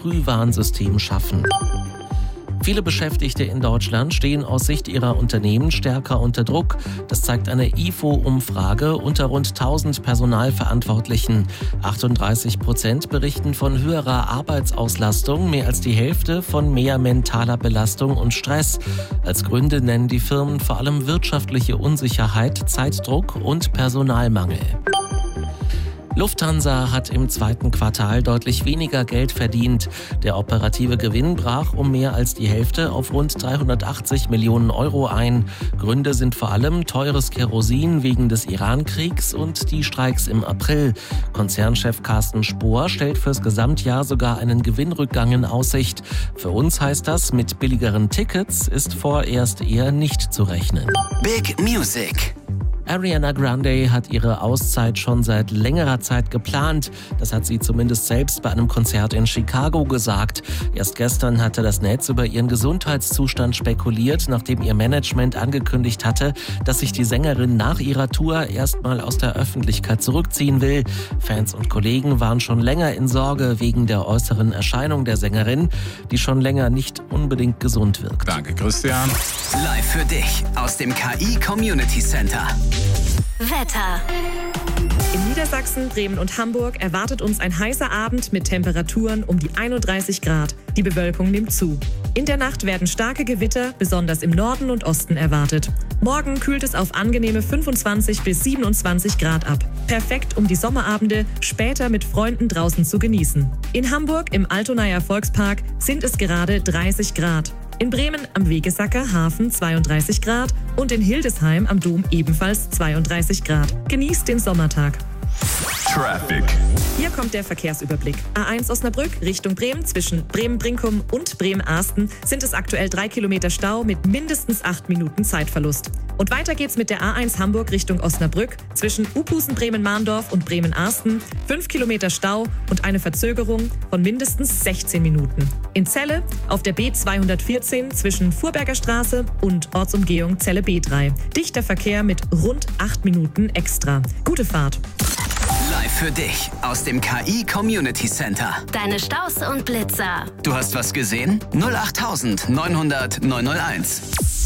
Frühwarnsystem schaffen. Viele Beschäftigte in Deutschland stehen aus Sicht ihrer Unternehmen stärker unter Druck. Das zeigt eine IFO-Umfrage unter rund 1000 Personalverantwortlichen. 38% berichten von höherer Arbeitsauslastung, mehr als die Hälfte von mehr mentaler Belastung und Stress. Als Gründe nennen die Firmen vor allem wirtschaftliche Unsicherheit, Zeitdruck und Personalmangel. Lufthansa hat im zweiten Quartal deutlich weniger Geld verdient. Der operative Gewinn brach um mehr als die Hälfte auf rund 380 Millionen Euro ein. Gründe sind vor allem teures Kerosin wegen des Iran-Kriegs und die Streiks im April. Konzernchef Carsten Spohr stellt fürs Gesamtjahr sogar einen Gewinnrückgang in Aussicht. Für uns heißt das, mit billigeren Tickets ist vorerst eher nicht zu rechnen. Big Music. Ariana Grande hat ihre Auszeit schon seit längerer Zeit geplant. Das hat sie zumindest selbst bei einem Konzert in Chicago gesagt. Erst gestern hatte das Netz über ihren Gesundheitszustand spekuliert, nachdem ihr Management angekündigt hatte, dass sich die Sängerin nach ihrer Tour erstmal aus der Öffentlichkeit zurückziehen will. Fans und Kollegen waren schon länger in Sorge wegen der äußeren Erscheinung der Sängerin, die schon länger nicht unbedingt gesund wirkt. Danke, Christian. Live für dich aus dem KI Community Center. Wetter. In Niedersachsen, Bremen und Hamburg erwartet uns ein heißer Abend mit Temperaturen um die 31 Grad. Die Bewölkung nimmt zu. In der Nacht werden starke Gewitter, besonders im Norden und Osten, erwartet. Morgen kühlt es auf angenehme 25 bis 27 Grad ab. Perfekt, um die Sommerabende später mit Freunden draußen zu genießen. In Hamburg im Altonaer Volkspark sind es gerade 30 Grad. In Bremen am Wegesacker Hafen 32 Grad und in Hildesheim am Dom ebenfalls 32 Grad. Genießt den Sommertag. Traffic. Hier kommt der Verkehrsüberblick. A1 Osnabrück Richtung Bremen zwischen Bremen-Brinkum und Bremen-Arsten sind es aktuell 3 Kilometer Stau mit mindestens 8 Minuten Zeitverlust. Und weiter geht's mit der A1 Hamburg Richtung Osnabrück zwischen Uphusen-Bremen-Mahndorf und Bremen-Arsten 5 Kilometer Stau und eine Verzögerung von mindestens 16 Minuten. In Celle auf der B214 zwischen Furberger Straße und Ortsumgehung Celle B3. Dichter Verkehr mit rund 8 Minuten extra. Gute Fahrt. Live für dich aus dem KI Community Center. Deine Staus und Blitzer. Du hast was gesehen? 08900 901.